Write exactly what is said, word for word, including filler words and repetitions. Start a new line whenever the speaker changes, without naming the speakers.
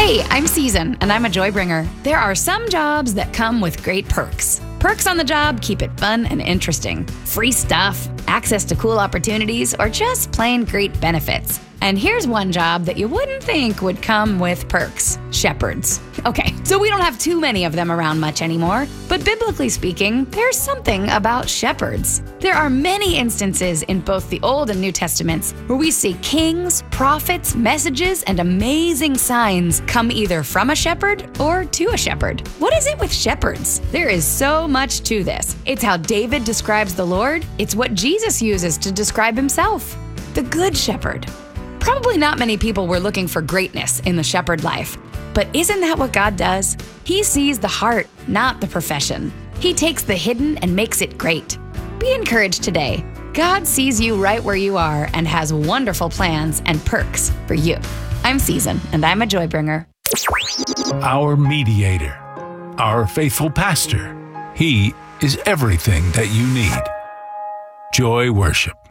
Hey, I'm Season, and I'm a joy bringer. There are some jobs that come with great perks. Perks on the job keep it fun and interesting. Free stuff, access to cool opportunities, or just plain great benefits. And here's one job that you wouldn't think would come with perks: shepherds. Okay, so we don't have too many of them around much anymore, but biblically speaking, there's something about shepherds. There are many instances in both the Old and New Testaments where we see kings, prophets, messages, and amazing signs come either from a shepherd or to a shepherd. What is it with shepherds? There is so much to this. It's how David describes the Lord. It's what Jesus uses to describe himself. The Good Shepherd. Probably not many people were looking for greatness in the shepherd life, but isn't that what God does? He sees the heart, not the profession. He takes the hidden and makes it great. Be encouraged today. God sees you right where you are and has wonderful plans and perks for you. I'm Season, and I'm a joy bringer.
Our mediator, our faithful pastor. He is everything that you need. Joy Worship.